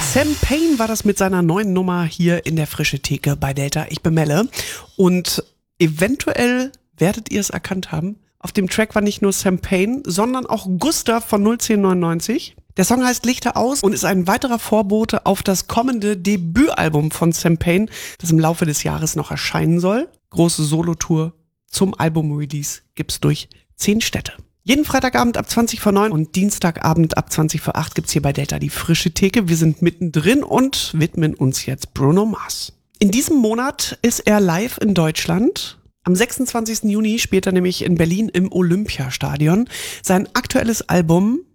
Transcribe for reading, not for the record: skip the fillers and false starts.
Sam Payne war das mit seiner neuen Nummer hier in der Frische Theke bei Delta. Ich bin Melle und eventuell werdet ihr es erkannt haben. Auf dem Track war nicht nur Sam Payne, sondern auch Gustav von 01099. Der Song heißt Lichter aus und ist ein weiterer Vorbote auf das kommende Debütalbum von Sam Payne, das im Laufe des Jahres noch erscheinen soll. Große Solotour zum Album-Release gibt's durch 10 Städte. Jeden Freitagabend ab 20 vor 9 und Dienstagabend ab 20 vor 8 gibt's hier bei Delta die Frische Theke. Wir sind mittendrin und widmen uns jetzt Bruno Mars. In diesem Monat ist er live in Deutschland. Am 26. Juni spielt er nämlich in Berlin im Olympiastadion. Sein aktuelles Album